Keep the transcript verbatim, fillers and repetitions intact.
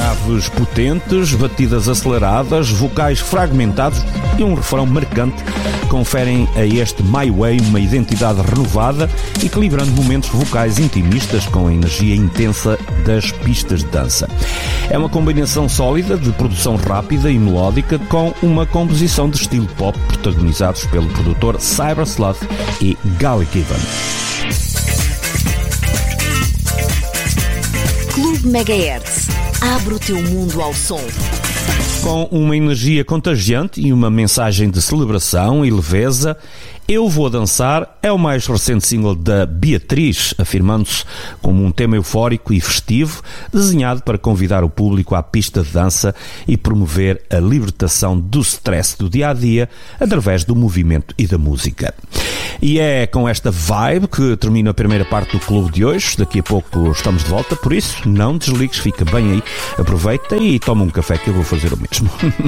Graves potentes, batidas aceleradas, vocais fragmentados e um refrão marcante conferem a este My Way uma identidade renovada, equilibrando momentos vocais intimistas com a energia intensa das pistas de dança. É uma combinação sólida de produção rápida e melódica com uma composição de estilo pop protagonizados pelo produtor Cybersloth e Gallic Even. Clube Megahertz. Abre o teu mundo ao som. Com uma energia contagiante e uma mensagem de celebração e leveza, Eu Vou Dançar é o mais recente single da Beatriz, afirmando-se como um tema eufórico e festivo, desenhado para convidar o público à pista de dança e promover a libertação do stress do dia-a-dia através do movimento e da música. E é com esta vibe que termina a primeira parte do clube de hoje. Daqui a pouco estamos de volta, por isso não desligues, fica bem aí, aproveita e toma um café que eu vou fazer o mesmo.